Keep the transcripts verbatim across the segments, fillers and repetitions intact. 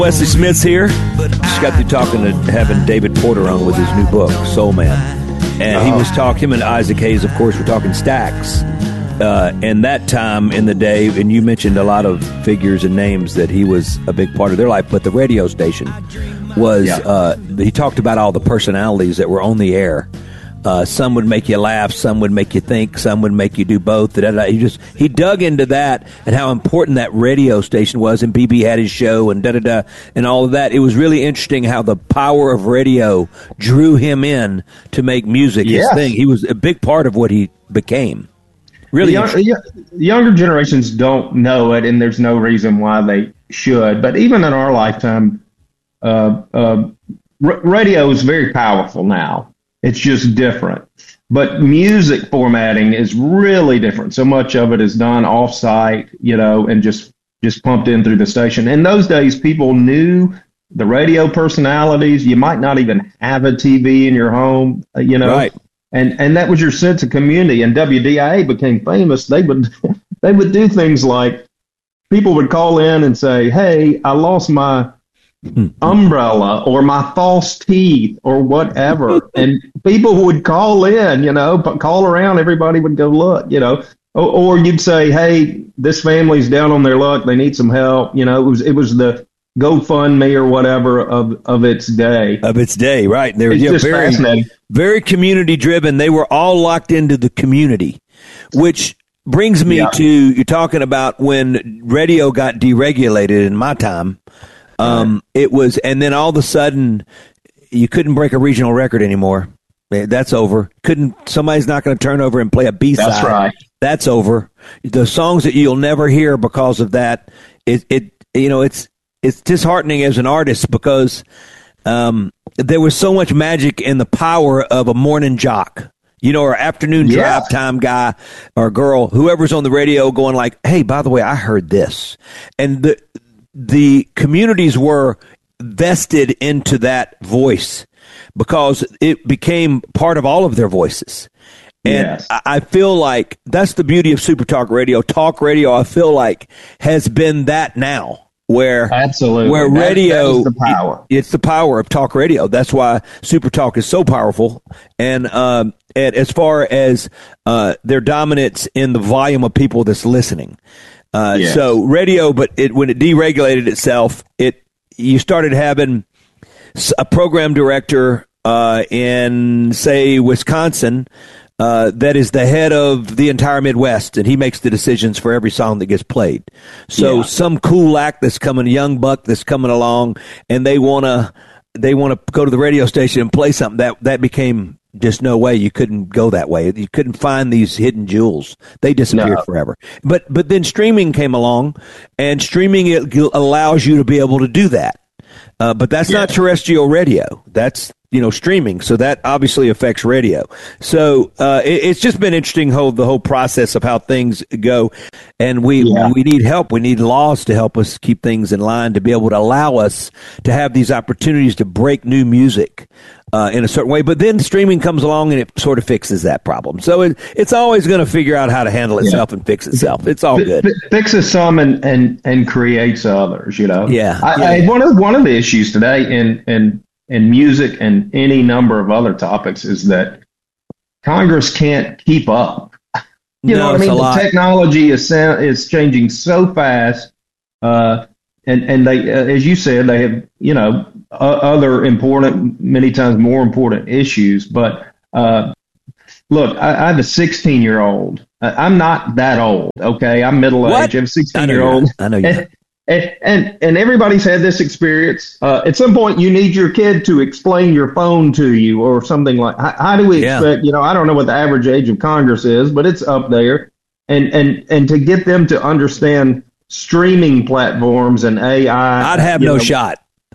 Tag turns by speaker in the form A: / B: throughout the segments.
A: Wesley Smith's here. Just got through talking to having David Porter on with his new book, Soul Man. And uh-huh. he was talking, him and Isaac Hayes, of course, were talking Stax. Uh, and that time in the day, and you mentioned a lot of figures and names that he was a big part of their life, but the radio station was, yeah. uh, he talked about all the personalities that were on the air. Uh, some would make you laugh, some would make you think, some would make you do both. He just he dug into that and how important that radio station was, and B B had his show and da da da and all of that. It was really interesting how the power of radio drew him in to make music
B: yes.
A: his thing. He was a big part of what he became. Really,
B: the young, younger generations don't know it, and there's no reason why they should. But even in our lifetime, uh, uh, r- radio is very powerful now. It's just different. But music formatting is really different. So much of it is done off-site, you know, and just, just pumped in through the station. In those days, people knew the radio personalities. You might not even have a T V in your home, you know.
A: Right.
B: And and that was your sense of community. And W D I A became famous. They would they would do things like people would call in and say, hey, I lost my umbrella or my false teeth or whatever, and people would call in, you know, but call around, everybody would go look, you know, or, or you'd say, hey, this family's down on their luck, they need some help, you know. It was it was the GoFundMe or whatever of of its day
A: of its day right. They were
B: it's
A: yeah,
B: just
A: very
B: fascinating.
A: Very community driven. They were all locked into the community, which brings me
B: yeah.
A: to, you're talking about when radio got deregulated in my time. Um, it was, and then all of a sudden, you couldn't break a regional record anymore. That's over. Couldn't, somebody's not going to turn over and play a B-side.
B: That's right.
A: That's over. The songs that you'll never hear because of that, it, it you know, it's, it's disheartening as an artist because um, there was so much magic in the power of a morning jock. You know, or afternoon
B: yeah.
A: drive time guy or girl, whoever's on the radio going like, hey, by the way, I heard this. And the, the communities were vested into that voice because it became part of all of their voices. And
B: yes.
A: I feel like that's the beauty of Super Talk Radio. Talk radio, I feel like, has been that now. Where
B: absolutely
A: where
B: that,
A: radio
B: that is the power.
A: It, it's the power of talk radio. That's why Super Talk is so powerful. And um, and as far as uh, their dominance in the volume of people that's listening. Uh,
B: yes.
A: So radio, but it, when it deregulated itself, it you started having a program director uh, in, say, Wisconsin uh, that is the head of the entire Midwest, and he makes the decisions for every song that gets played. So yeah. some cool act that's coming, young buck that's coming along, and they wanna they wanna go to the radio station and play something that that became. Just no way. You couldn't go that way. You couldn't find these hidden jewels. They disappeared no. forever. But but then streaming came along, and streaming it allows you to be able to do that. Uh, but that's yeah. not terrestrial radio. That's you know streaming. So that obviously affects radio. So uh, it, it's just been interesting whole the whole process of how things go, and we yeah. we need help. We need laws to help us keep things in line to be able to allow us to have these opportunities to break new music. Uh, in a certain way, but then streaming comes along and it sort of fixes that problem. So it, it's always going to figure out how to handle itself yeah. and fix itself. It's all good.
B: F- fixes some and, and, and creates others. You know.
A: Yeah.
B: I,
A: yeah.
B: I, one of one of the issues today in in in music and any number of other topics is that Congress can't keep up. You
A: no,
B: know what I mean?
A: The
B: lot. technology is is changing so fast. Uh, And and they, uh, as you said, they have, you know, uh, other important, many times more important issues. But uh, look, I, I have a sixteen-year-old. I'm not that old, okay? I'm middle-aged. I have a sixteen-year-old.
A: I know you.
B: And, and, and, and everybody's had this experience. Uh, at some point, you need your kid to explain your phone to you or something like how, how do we
A: yeah.
B: expect, you know, I don't know what the average age of Congress is, but it's up there. And and, and to get them to understand streaming platforms and A I.
A: I'd have no
B: know,
A: shot.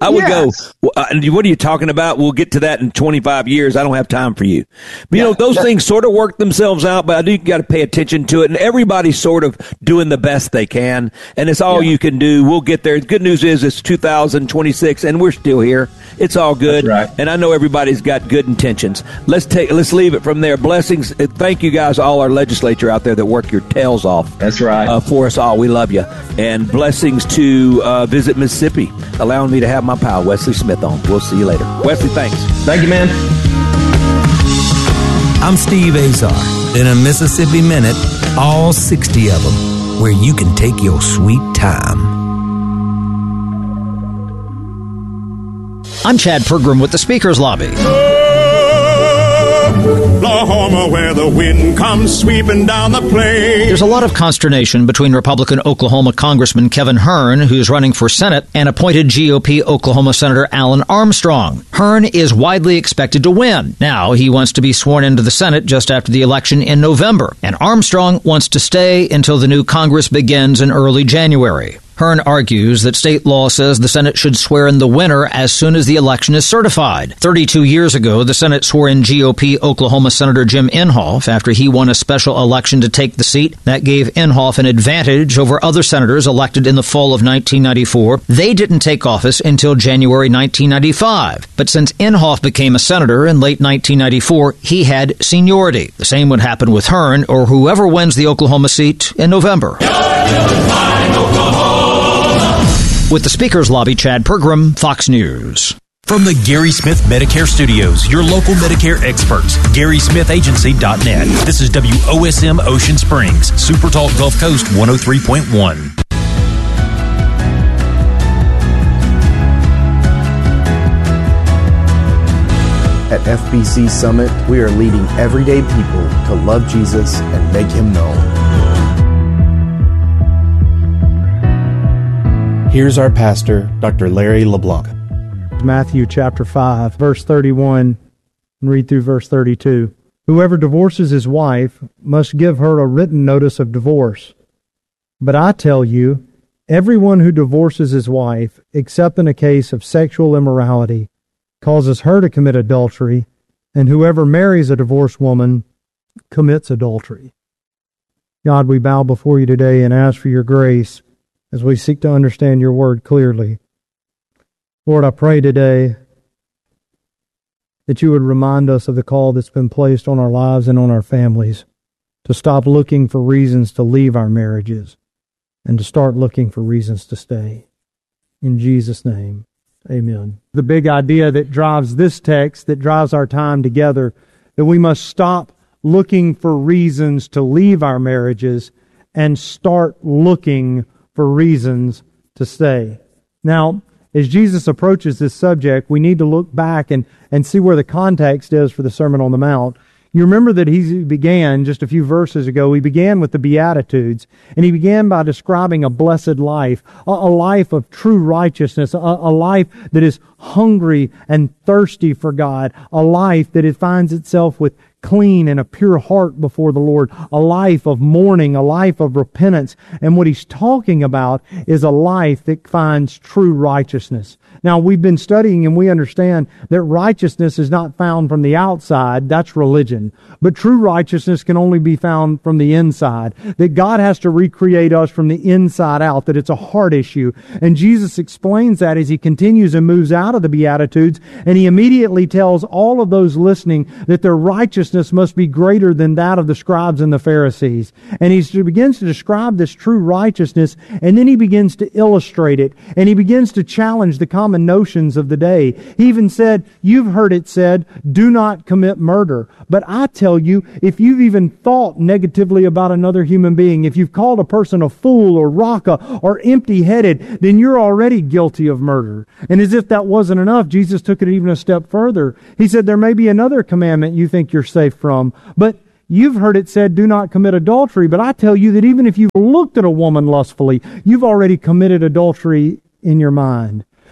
A: I would
B: Yes.
A: go, uh, what are you talking about? We'll get to that in twenty-five years. I don't have time for you. But, you
B: Yeah,
A: know, those
B: that-
A: things sort of work themselves out, but I do got to pay attention to it. And everybody's sort of doing the best they can. And it's all
B: Yeah.
A: you can do. We'll get there. The good news is it's two thousand twenty-six and we're still here. It's all good.
B: That's right.
A: And I know everybody's got good intentions. Let's take, let's leave it from there. Blessings. Uh, Thank you guys, all our legislature out there that work your tails off.
B: That's right.
A: Uh, for us all. We love you. And blessings to uh, Visit Mississippi, allowing me to have my pal Wesley Smith on. We'll see you later. Wesley, thanks.
B: Thank you, man.
C: I'm Steve Azar. In a Mississippi Minute, all sixty of them, where you can take your sweet time.
D: I'm Chad Pergram with the Speaker's Lobby.
E: Oklahoma, where the wind comes sweeping down the plain.
D: There's a lot of consternation between Republican Oklahoma Congressman Kevin Hern, who's running for Senate, and appointed G O P Oklahoma Senator Alan Armstrong. Hern is widely expected to win. Now he wants to be sworn into the Senate just after the election in November, and Armstrong wants to stay until the new Congress begins in early January. Hern argues that state law says the Senate should swear in the winner as soon as the election is certified. thirty-two years ago, the Senate swore in G O P Oklahoma Senator Jim Inhofe after he won a special election to take the seat. That gave Inhofe an advantage over other senators elected in the fall of nineteen ninety-four. They didn't take office until January nineteen ninety-five. But since Inhofe became a senator in late nineteen ninety-four, he had seniority. The same would happen with Hern or whoever wins the Oklahoma seat in November. With the Speaker's Lobby, Chad Pergram, Fox News.
F: From the Gary Smith Medicare Studios, your local Medicare experts, Gary Smith Agency dot net. This is W O S M Ocean Springs, Super Talk Gulf Coast one oh three point one.
G: At F B C Summit, we are leading everyday people to love Jesus and make Him known. Here's our pastor, Doctor Larry LeBlanc.
H: Matthew chapter five, verse thirty-one, and read through verse thirty-two. Whoever divorces his wife must give her a written notice of divorce. But I tell you, everyone who divorces his wife, except in a case of sexual immorality, causes her to commit adultery, and whoever marries a divorced woman commits adultery. God, we bow before you today and ask for your grace as we seek to understand your word clearly. Lord, I pray today that you would remind us of the call that's been placed on our lives and on our families to stop looking for reasons to leave our marriages and to start looking for reasons to stay. In Jesus' name, amen. The big idea that drives this text, that drives our time together, that we must stop looking for reasons to leave our marriages and start looking for reasons to stay. Now, as Jesus approaches this subject, we need to look back and, and see where the context is for the Sermon on the Mount. You remember that he began, just a few verses ago, he began with the Beatitudes, and he began by describing a blessed life, a, a life of true righteousness, a, a life that is hungry and thirsty for God, a life that it finds itself with clean and a pure heart before the Lord, a life of mourning, a life of repentance. And what he's talking about is a life that finds true righteousness. Now, we've been studying and we understand that righteousness is not found from the outside. That's religion. But true righteousness can only be found from the inside. That God has to recreate us from the inside out, that it's a heart issue. And Jesus explains that as he continues and moves out of the Beatitudes, and he immediately tells all of those listening that their righteousness must be greater than that of the scribes and the Pharisees. And he begins to describe this true righteousness, and then he begins to illustrate it, and he begins to challenge the common notions of the day. He even said, you've heard it said, do not commit murder. But I tell you, if you've even thought negatively about another human being, if you've called a person a fool or raka or empty-headed, then you're already guilty of murder. And as if that wasn't enough, Jesus took it even a step further. He said, there may be another commandment you think you're safe from, but you've heard it said, do not commit adultery. But I tell you that even if you've looked at a woman lustfully, you've already committed adultery in your mind.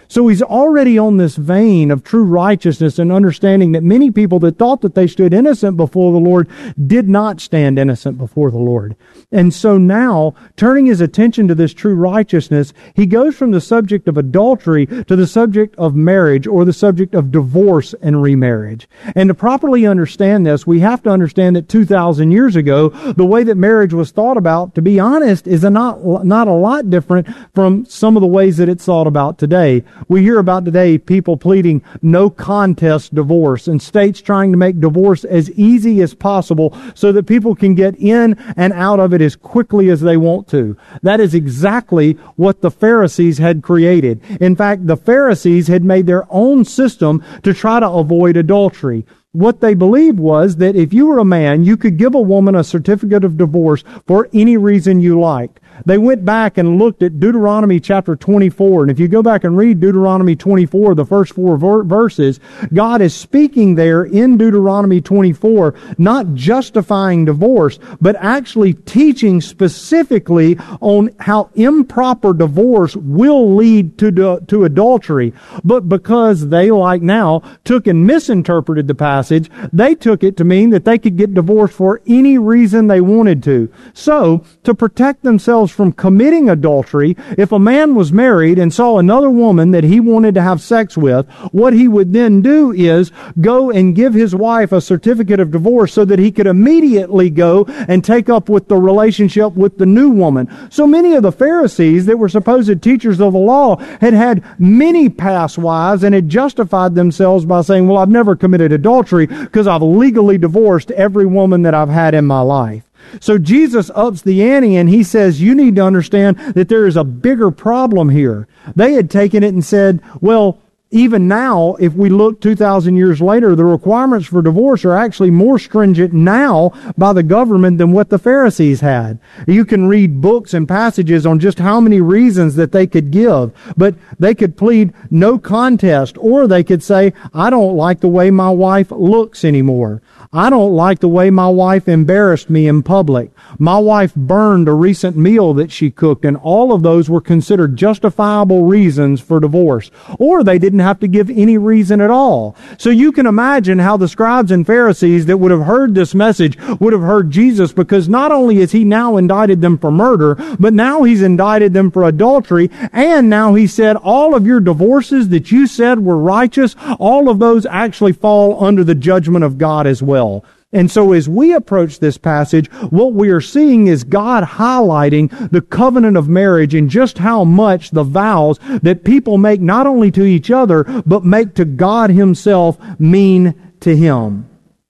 H: So he's already on this vein of true righteousness and understanding that many people that thought that they stood innocent before the Lord did not stand innocent before the Lord. And so now, turning his attention to this true righteousness, he goes from the subject of adultery to the subject of marriage, or the subject of divorce and remarriage. And to properly understand this, we have to understand that two thousand years ago, the way that marriage was thought about, to be honest, is a not, not a lot different from some of the ways that it's thought about today. We hear about today people pleading no contest divorce, and states trying to make divorce as easy as possible so that people can get in and out of it as quickly as they want to. That is exactly what the Pharisees had created. In fact, the Pharisees had made their own system to try to avoid adultery. What they believed was that if you were a man, you could give a woman a certificate of divorce for any reason you liked. They went back and looked at Deuteronomy chapter twenty-four. And if you go back and read Deuteronomy twenty-four, the first four ver- verses, God is speaking there in Deuteronomy twenty-four, not justifying divorce, but actually teaching specifically on how improper divorce will lead to, to, to adultery. But because they, like now, took and misinterpreted the passage, they took it to mean that they could get divorced for any reason they wanted to. So, to protect themselves from committing adultery, if a man was married and saw another woman that he wanted to have sex with, what he would then do is go and give his wife a certificate of divorce so that he could immediately go and take up with the relationship with the new woman. So many of the Pharisees that were supposed teachers of the law had had many past wives and had justified themselves by saying, well, I've never committed adultery because I've legally divorced every woman that I've had in my life. So Jesus ups the ante and he says, you need to understand that there is a bigger problem here. They had taken it and said, well, even now, if we look two thousand years later, the requirements for divorce are actually more stringent now by the government than what the Pharisees had. You can read books and passages on just how many reasons that they could give, but they could plead no contest, or they could say, I don't like the way my wife looks anymore. I don't like the way my wife embarrassed me in public. My wife burned a recent meal that she cooked, and all of those were considered justifiable reasons for divorce. Or they didn't have to give any reason at all. So you can imagine how the scribes and Pharisees that would have heard this message would have heard Jesus, because not only has he now indicted them for murder, but now he's indicted them for adultery, and now he said all of your divorces that you said were righteous, all of those actually fall under the judgment of God as well. And so as we approach this passage, what we are seeing is God highlighting the covenant of marriage and just how much the vows that people make not only to each other, but make to God himself mean to him.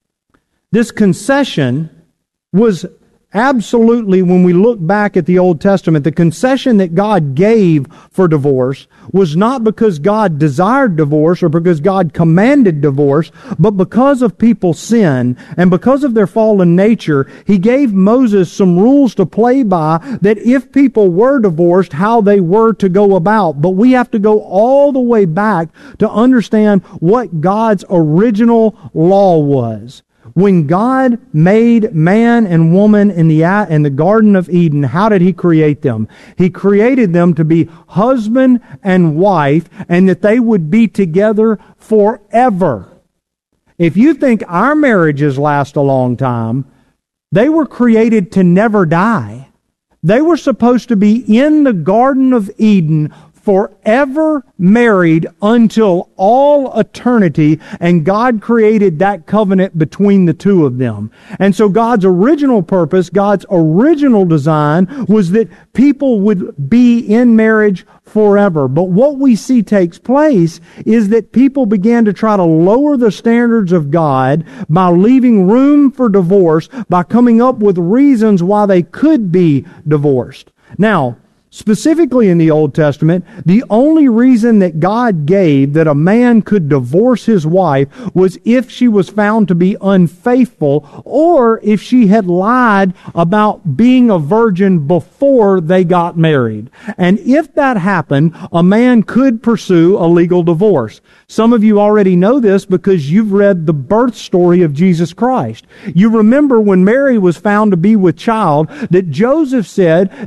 H: This concession was absolutely, when we look back at the Old Testament, the concession that God gave for divorce was not because God desired divorce or because God commanded divorce, but because of people's sin and because of their fallen nature. He gave Moses some rules to play by that if people were divorced, how they were to go about. But we have to go all the way back to understand what God's original law was. When God made man and woman in the in the Garden of Eden, how did he create them? He created them to be husband and wife, and that they would be together forever. If you think our marriages last a long time, they were created to never die. They were supposed to be in the Garden of Eden forever married until all eternity, and God created that covenant between the two of them. And so God's original purpose, God's original design was that people would be in marriage forever. But what we see takes place is that people began to try to lower the standards of God by leaving room for divorce, by coming up with reasons why they could be divorced. Now, specifically in the Old Testament, the only reason that God gave that a man could divorce his wife was if she was found to be unfaithful, or if she had lied about being a virgin before they got married. And if that happened, a man could pursue a legal divorce. Some of you already know this because you've read the birth story of Jesus Christ. You remember when Mary was found to be with child, that Joseph said